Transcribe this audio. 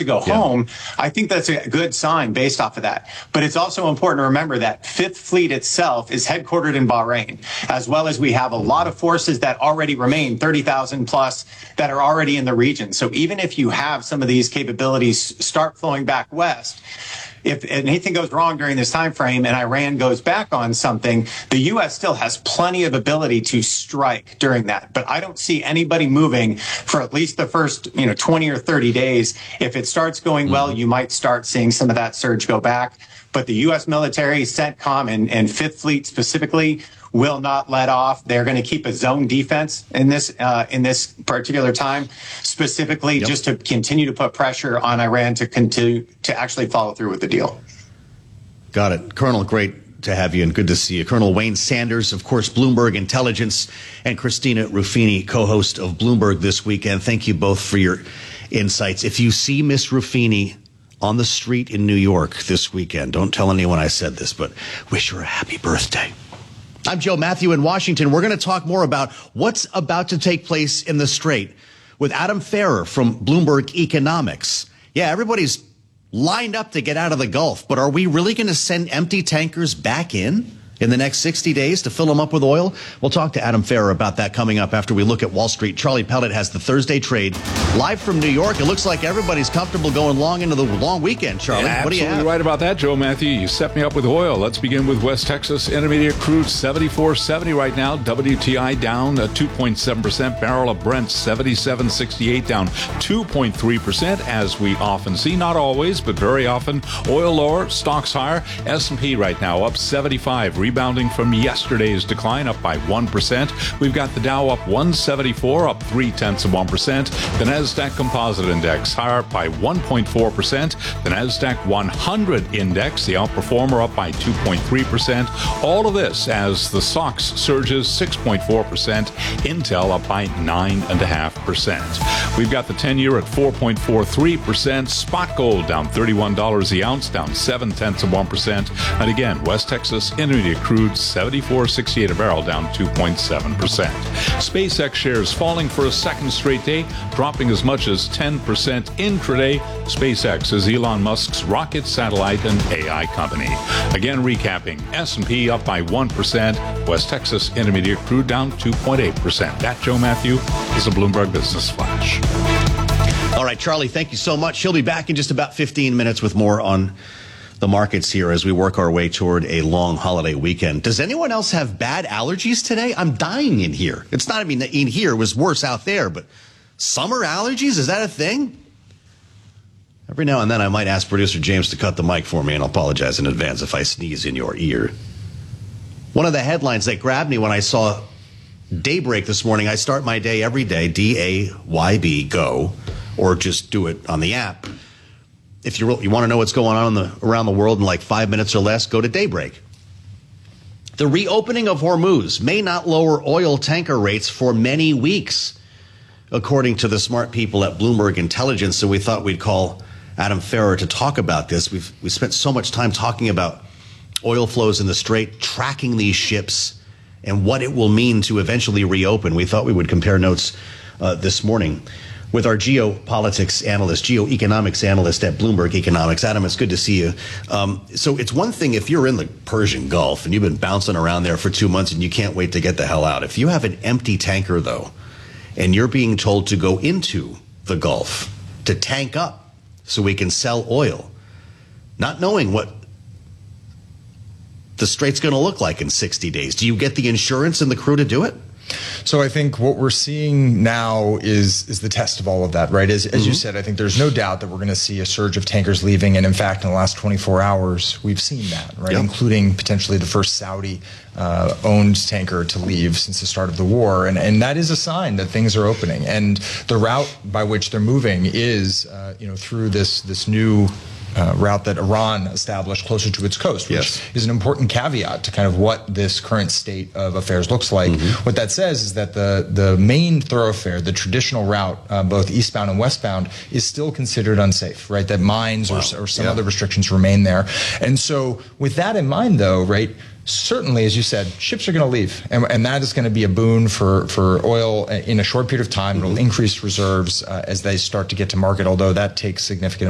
to go home, I think that's a good sign based off of that. But it's also important to remember that Fifth Fleet itself is headquartered in Bahrain, as well as we have a lot of forces that already remain, 30,000 plus, that are already in the region. So even if you have some of these capabilities start flowing back west, if anything goes wrong during this time frame and Iran goes back on something, the U.S. still has plenty of ability to strike during that. But I don't see anybody moving for at least the first 20 or 30 days. If it starts going well, you might start seeing some of that surge go back. But the U.S. military, CENTCOM, and Fifth Fleet specifically will not let off. They're going to keep a zone defense in this particular time, specifically just to continue to put pressure on Iran to continue to actually follow through with the deal. Got it. Colonel, great to have you and good to see you. Colonel Wayne Sanders, of course, Bloomberg Intelligence, and Christina Ruffini, co-host of Bloomberg This Weekend. Thank you both for your insights. If you see Miss Ruffini on the street in New York this weekend, don't tell anyone I said this, but wish her a happy birthday. I'm Joe Matthew in Washington. We're going to talk more about what's about to take place in the Strait with Adam Ferrer from Bloomberg Economics. Yeah, everybody's lined up to get out of the Gulf, but are we really going to send empty tankers back in the next 60 days to fill them up with oil? We'll talk to Adam Ferrer about that coming up after we look at Wall Street. Charlie Pellet has the Thursday trade live from New York. It looks like everybody's comfortable going long into the long weekend, Charlie. Yeah, what do you have? Absolutely right about that, Joe Matthew. You set me up with oil. Let's begin with West Texas Intermediate crude, $74.70 right now. WTI down 2.7%. Barrel of Brent, $77.68, down 2.3%, as we often see. Not always, but very often. Oil lower, stocks higher. S&P right now up 75, rebounding from yesterday's decline, up by 1%. We've got the Dow up 174, up 0.3%. The Nasdaq Composite Index higher by 1.4%. The Nasdaq 100 Index, the outperformer, up by 2.3%. All of this as the SOX surges 6.4%. Intel up by 9.5%. We've got the 10-year at 4.43%. Spot gold down $31 the ounce, down 0.7%. And again, West Texas Intermediate crude, $74.68 a barrel, down 2.7%. SpaceX shares falling for a second straight day, dropping as much as 10% intraday. SpaceX is Elon Musk's rocket, satellite, and AI company. Again, recapping, S&P up by 1%, West Texas Intermediate crude down 2.8%. That, Joe Matthew, is a Bloomberg Business Flash. All right, Charlie, thank you so much. She'll be back in just about 15 minutes with more on the markets here as we work our way toward a long holiday weekend. Does anyone else have bad allergies today? I'm dying in here. It's not, in here it was worse out there, but summer allergies, is that a thing? Every now and then I might ask producer James to cut the mic for me, and I'll apologize in advance if I sneeze in your ear. One of the headlines that grabbed me when I saw Daybreak this morning, I start my day every day, DAYB, go, or just do it on the app. If you want to know what's going on around the world in like 5 minutes or less, go to Daybreak. The reopening of Hormuz may not lower oil tanker rates for many weeks, according to the smart people at Bloomberg Intelligence. So we thought we'd call Adam Ferrer to talk about this. We spent so much time talking about oil flows in the Strait, tracking these ships, and what it will mean to eventually reopen. We thought we would compare notes this morning with our geopolitics analyst, geoeconomics analyst at Bloomberg Economics. Adam, it's good to see you. So it's one thing if you're in the Persian Gulf and you've been bouncing around there for 2 months and you can't wait to get the hell out. If you have an empty tanker, though, and you're being told to go into the Gulf to tank up so we can sell oil, not knowing what the Strait's going to look like in 60 days, do you get the insurance and the crew to do it? So I think what we're seeing now is the test of all of that, right? As you said, I think there's no doubt that we're going to see a surge of tankers leaving. And in fact, in the last 24 hours, we've seen that, right? Yep. Including potentially the first Saudi-owned tanker to leave since the start of the war. And that is a sign that things are opening. And the route by which they're moving is, through this new route that Iran established closer to its coast, which is an important caveat to kind of what this current state of affairs looks like. What that says is that the main thoroughfare, the traditional route, both eastbound and westbound, is still considered unsafe, right? That mines or some other restrictions remain there. And so with that in mind, though, right, certainly, as you said, ships are going to leave, and that is going to be a boon for oil in a short period of time. It'll increase reserves as they start to get to market, although that takes significant